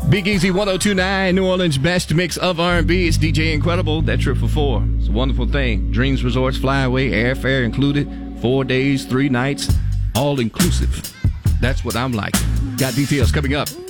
Big Easy 1029, New Orleans' best mix of R&B. It's DJ Incredible. That trip for four. It's a wonderful thing. Dreams Resorts, flyaway, airfare included. 4 days, 3 nights, all inclusive. That's what I'm like. Got details coming up.